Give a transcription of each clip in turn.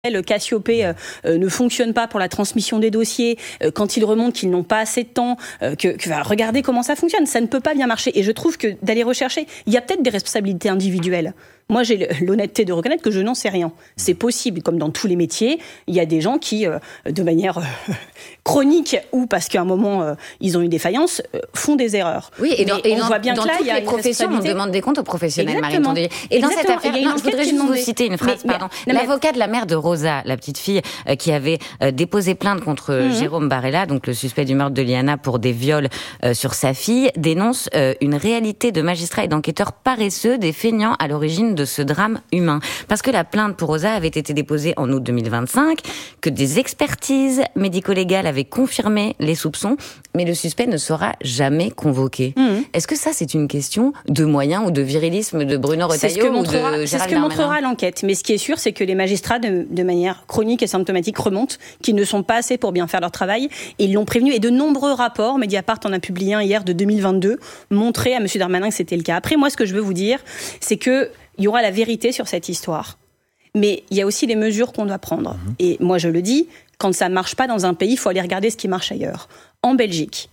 le Cassiopée ne fonctionne pas pour la transmission des dossiers, quand ils remontent qu'ils n'ont pas assez de temps, regardez comment ça fonctionne, ça ne peut pas bien marcher. Et je trouve que d'aller rechercher, il y a peut-être des responsabilités individuelles. Moi, j'ai l'honnêteté de reconnaître que je n'en sais rien. C'est possible, comme dans tous les métiers, il y a des gens qui, de manière chronique ou parce qu'à un moment, ils ont eu des faillances, font des erreurs. Oui, on voit bien que là, il y a les professions, on demande des comptes aux professionnels, Exactement. Marie Tondelier. Et dans cette affaire, je voudrais juste vous citer une phrase, L'avocat de la mère de Rosa, la petite fille qui avait déposé plainte contre Jérôme Barella, donc le suspect du meurtre de Liana pour des viols sur sa fille, dénonce une réalité de magistrats et d'enquêteurs paresseux, des feignants à l'origine de ce drame humain. Parce que la plainte pour Rosa avait été déposée en août 2025, que des expertises médico-légales avaient confirmé les soupçons, mais le suspect ne sera jamais convoqué. Est-ce que ça, c'est une question de moyens ou de virilisme de Bruno Retailleau ou de Gérald Darmanin ? C'est ce que montrera l'enquête. Mais ce qui est sûr, c'est que les magistrats, de manière chronique et symptomatique, remontent qu'ils ne sont pas assez pour bien faire leur travail. Et ils l'ont prévenu. Et de nombreux rapports, Mediapart en a publié un hier de 2022, montraient à M. Darmanin que c'était le cas. Après, moi, ce que je veux vous dire, c'est qu'il y aura la vérité sur cette histoire. Mais il y a aussi les mesures qu'on doit prendre. Et moi, je le dis, quand ça ne marche pas dans un pays, il faut aller regarder ce qui marche ailleurs. En Belgique,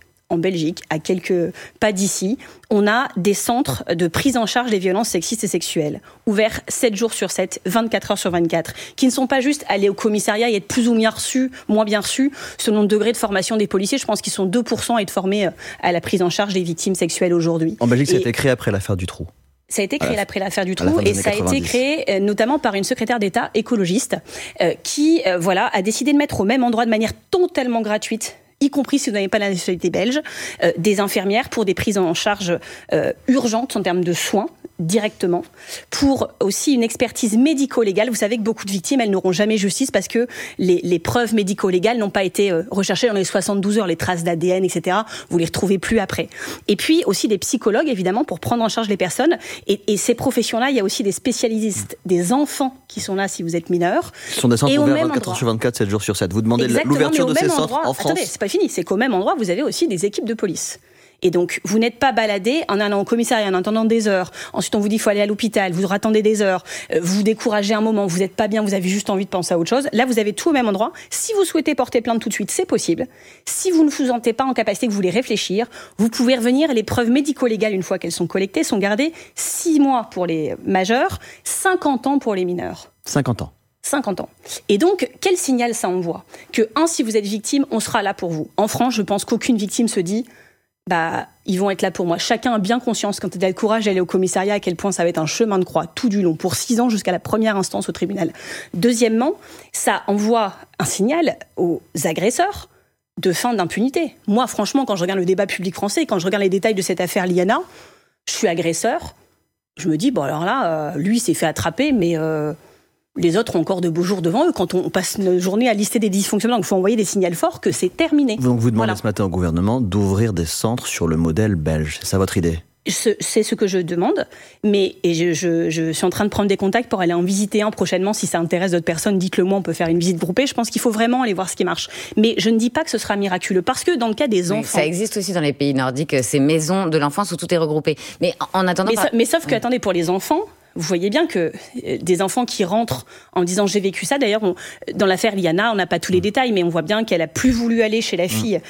à quelques pas d'ici, on a des centres de prise en charge des violences sexistes et sexuelles, ouverts 7 jours sur 7, 24 heures sur 24, qui ne sont pas juste aller au commissariat et être plus ou moins bien reçus selon le degré de formation des policiers. Je pense qu'ils sont 2% à être formés à la prise en charge des victimes sexuelles aujourd'hui. En Belgique, ça a été créé après l'affaire Dutroux. Ça a été créé après l'affaire Dutroux et ça a été créé notamment par une secrétaire d'État écologiste qui a décidé de mettre au même endroit de manière totalement gratuite, y compris si vous n'avez pas la nationalité belge, des infirmières pour des prises en charge urgentes en termes de soins directement, pour aussi une expertise médico-légale. Vous savez que beaucoup de victimes, elles n'auront jamais justice parce que les preuves médico-légales n'ont pas été recherchées dans les 72 heures, les traces d'ADN, etc. Vous les retrouvez plus après. Et puis aussi des psychologues, évidemment, pour prendre en charge les personnes. Et ces professions-là, il y a aussi des spécialistes, des enfants qui sont là si vous êtes mineur. Ce sont des centres ouverts 24 heures sur 24, 7 jours sur 7. Vous demandez l'ouverture de ces centres en France. Attendez, c'est pas fini. C'est qu'au même endroit, vous avez aussi des équipes de police. Et donc, vous n'êtes pas baladé en allant au commissariat, en attendant des heures. Ensuite, on vous dit qu'il faut aller à l'hôpital. Vous attendez des heures. Vous vous découragez un moment. Vous n'êtes pas bien. Vous avez juste envie de penser à autre chose. Là, vous avez tout au même endroit. Si vous souhaitez porter plainte tout de suite, c'est possible. Si vous ne vous sentez pas en capacité, que vous voulez réfléchir, vous pouvez revenir. Les preuves médico-légales, une fois qu'elles sont collectées, sont gardées 6 mois pour les majeurs, 50 ans pour les mineurs. 50 ans. 50 ans. Et donc, quel signal ça envoie ? Que, si vous êtes victime, on sera là pour vous. En France, je pense qu'aucune victime se dit ils vont être là pour moi. Chacun a bien conscience, quand il a le courage d'aller au commissariat, à quel point ça va être un chemin de croix tout du long, pour 6 ans jusqu'à la première instance au tribunal. Deuxièmement, ça envoie un signal aux agresseurs de fin d'impunité. Moi, franchement, quand je regarde le débat public français, quand je regarde les détails de cette affaire Liana, je suis agresseur, je me dis, alors là, lui s'est fait attraper, mais les autres ont encore de beaux jours devant eux. Quand on passe une journée à lister des dysfonctionnements, il faut envoyer des signaux forts que c'est terminé. Donc vous demandez ce matin au gouvernement d'ouvrir des centres sur le modèle belge. C'est ça votre idée ? C'est ce que je demande, mais je suis en train de prendre des contacts pour aller en visiter un prochainement. Si ça intéresse d'autres personnes, dites-le moi, on peut faire une visite groupée. Je pense qu'il faut vraiment aller voir ce qui marche. Mais je ne dis pas que ce sera miraculeux, parce que dans le cas des enfants... Ça existe aussi dans les pays nordiques, ces maisons de l'enfance où tout est regroupé. Mais en attendant... Mais sauf que, attendez, pour les enfants... Vous voyez bien que des enfants qui rentrent en disant j'ai vécu ça, d'ailleurs dans l'affaire Liana, on n'a pas tous les détails, mais on voit bien qu'elle a plus voulu aller chez la fille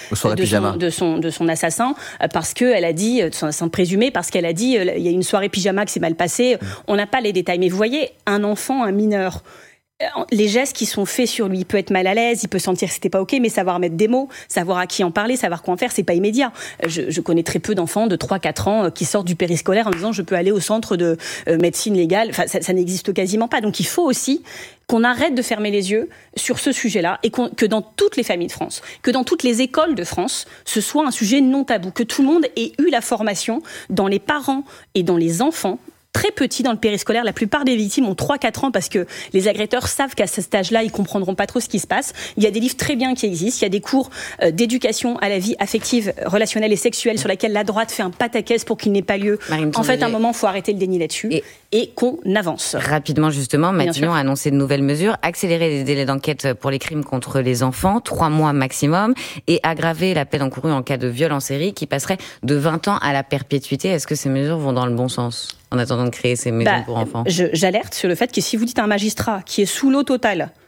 de son assassin parce qu'elle a dit, de son assassin présumé, parce qu'elle a dit il y a une soirée pyjama qui s'est mal passée. On n'a pas les détails, mais vous voyez, un enfant, un mineur, les gestes qui sont faits sur lui, il peut être mal à l'aise, il peut sentir que c'était pas ok, mais savoir mettre des mots, savoir à qui en parler, savoir quoi en faire, c'est pas immédiat. Je connais très peu d'enfants de 3-4 ans qui sortent du périscolaire en disant je peux aller au centre de médecine légale. Enfin, ça n'existe quasiment pas. Donc il faut aussi qu'on arrête de fermer les yeux sur ce sujet-là et que dans toutes les familles de France, que dans toutes les écoles de France, ce soit un sujet non tabou, que tout le monde ait eu la formation dans les parents et dans les enfants. Très petits dans le périscolaire, la plupart des victimes ont 3-4 ans parce que les agresseurs savent qu'à ce stage-là, ils comprendront pas trop ce qui se passe. Il y a des livres très bien qui existent, il y a des cours d'éducation à la vie affective, relationnelle et sexuelle sur laquelle la droite fait un pataquès pour qu'il n'ait pas lieu. En fait, à un moment, il faut arrêter le déni là-dessus et qu'on avance. Rapidement, justement, Matignon a annoncé de nouvelles mesures, accélérer les délais d'enquête pour les crimes contre les enfants, 3 mois maximum, et aggraver la peine encourue en cas de viol en série qui passerait de 20 ans à la perpétuité. Est-ce que ces mesures vont dans le bon sens ? En attendant de créer ces maisons pour enfants. J'alerte sur le fait que si vous dites à un magistrat qui est sous l'eau totale,